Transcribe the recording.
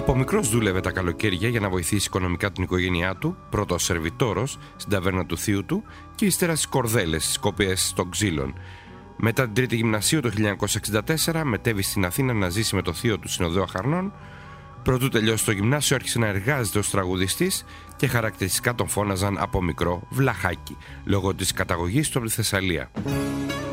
Από μικρός δούλευε τα καλοκαίρια για να βοηθήσει οικονομικά την οικογένειά του, πρώτα ως σερβιτόρος στην ταβέρνα του θείου του και ύστερα στις κορδέλες, στις κοπιές των ξύλων. Μετά την τρίτη γυμνασίου το 1964 μετέβη στην Αθήνα να ζήσει με το θείο του Συνοδέο Χαρνών. Προτού τελειώσει το γυμνάσιο άρχισε να εργάζεται ως τραγουδιστής και χαρακτηριστικά τον φώναζαν από μικρό Βλαχάκι, λόγω της καταγωγής του από τη Θεσσαλία.